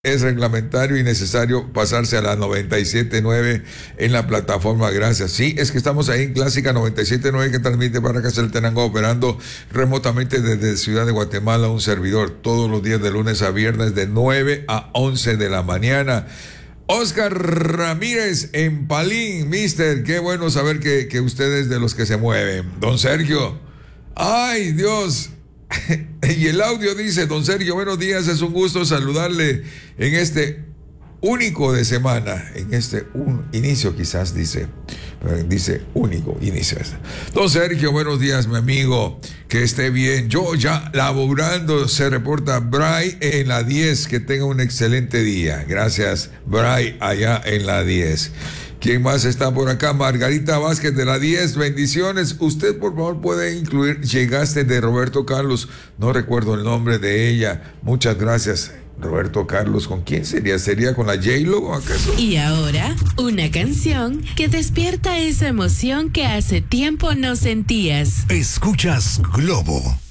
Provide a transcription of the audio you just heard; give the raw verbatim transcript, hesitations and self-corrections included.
Es reglamentario y necesario pasarse a la noventa y siete punto nueve en la plataforma. Gracias. Sí, es que estamos ahí en Clásica noventa y siete punto nueve que transmite para Quetzaltenango, operando remotamente desde Ciudad de Guatemala, un servidor todos los días de lunes a viernes de nueve a once de la mañana. Oscar Ramírez en Palín, mister, qué bueno saber que, que usted es de los que se mueven. Don Sergio, ay Dios. Y el audio dice: don Sergio, buenos días, es un gusto saludarle en este único de semana, en este un inicio quizás dice, dice único inicio. Don Sergio, buenos días, mi amigo, que esté bien. Yo ya laborando, se reporta Bray en la diez, que tenga un excelente día. Gracias, Bray, allá en la diez. ¿Quién más está por acá? Margarita Vázquez de la diez, bendiciones. Usted por favor puede incluir Llegaste de Roberto Carlos, no recuerdo el nombre de ella. Muchas gracias. Roberto Carlos, ¿con quién sería? ¿Sería con la J-Lo acaso? Y ahora, una canción que despierta esa emoción que hace tiempo no sentías. Escuchas Globo.